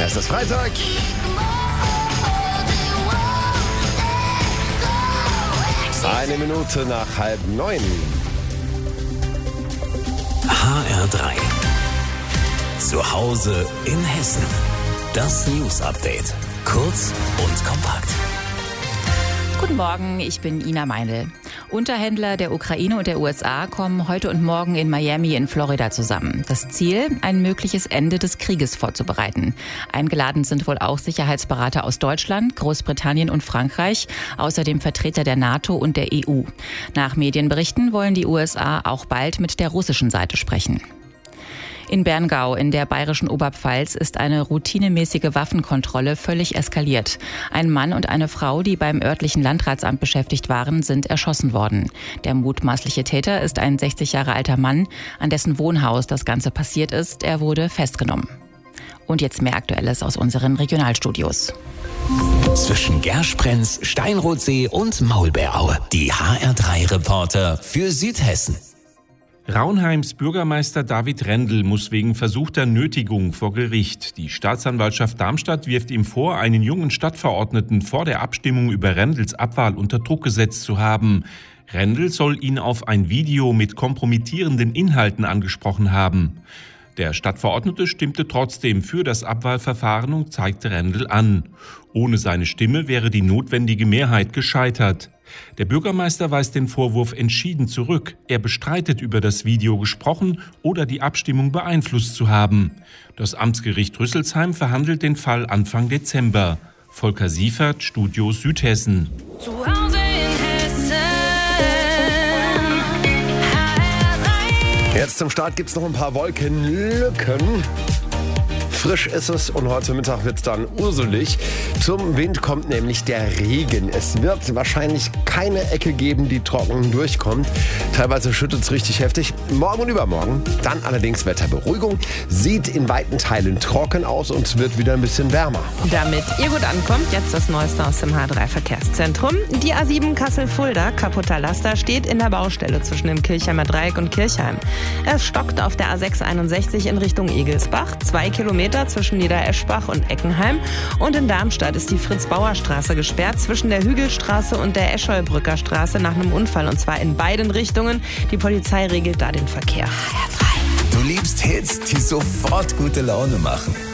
Es ist Freitag. Eine Minute nach 8:30. HR3. Zu Hause in Hessen. Das News Update. Kurz und kompakt. Guten Morgen, ich bin Ina Meinl. Unterhändler der Ukraine und der USA kommen heute und morgen in Miami in Florida zusammen. Das Ziel, ein mögliches Ende des Krieges vorzubereiten. Eingeladen sind wohl auch Sicherheitsberater aus Deutschland, Großbritannien und Frankreich, außerdem Vertreter der NATO und der EU. Nach Medienberichten wollen die USA auch bald mit der russischen Seite sprechen. In Berngau in der bayerischen Oberpfalz ist eine routinemäßige Waffenkontrolle völlig eskaliert. Ein Mann und eine Frau, die beim örtlichen Landratsamt beschäftigt waren, sind erschossen worden. Der mutmaßliche Täter ist ein 60 Jahre alter Mann, an dessen Wohnhaus das Ganze passiert ist. Er wurde festgenommen. Und jetzt mehr Aktuelles aus unseren Regionalstudios. Zwischen Gersprenz, Steinrotsee und Maulbeeraue. Die HR3-Reporter für Südhessen. Raunheims Bürgermeister David Rendl muss wegen versuchter Nötigung vor Gericht. Die Staatsanwaltschaft Darmstadt wirft ihm vor, einen jungen Stadtverordneten vor der Abstimmung über Rendls Abwahl unter Druck gesetzt zu haben. Rendl soll ihn auf ein Video mit kompromittierenden Inhalten angesprochen haben. Der Stadtverordnete stimmte trotzdem für das Abwahlverfahren und zeigte Rendl an. Ohne seine Stimme wäre die notwendige Mehrheit gescheitert. Der Bürgermeister weist den Vorwurf entschieden zurück. Er bestreitet, über das Video gesprochen oder die Abstimmung beeinflusst zu haben. Das Amtsgericht Rüsselsheim verhandelt den Fall Anfang Dezember. Volker Siefert, Studio Südhessen. Zu Hause in Hessen. Jetzt zum Start gibt es noch ein paar Wolkenlücken. Frisch ist es und heute Mittag wird es dann urselig. Zum Wind kommt nämlich der Regen. Es wird wahrscheinlich keine Ecke geben, die trocken durchkommt. Teilweise schüttet es richtig heftig. Morgen und übermorgen dann allerdings Wetterberuhigung. Sieht in weiten Teilen trocken aus und es wird wieder ein bisschen wärmer. Damit ihr gut ankommt, jetzt das Neueste aus dem H3-Verkehrszentrum. Die A7 Kassel-Fulda, kaputter Laster, steht in der Baustelle zwischen dem Kirchheimer Dreieck und Kirchheim. Es stockt auf der A661 in Richtung Egelsbach, 2 Kilometer zwischen Niedereschbach und Eckenheim. Und in Darmstadt ist die Fritz-Bauer-Straße gesperrt zwischen der Hügelstraße und der Escholbrücker Straße nach einem Unfall, und zwar in beiden Richtungen. Die Polizei regelt da den Verkehr. Du liebst Hits, die sofort gute Laune machen.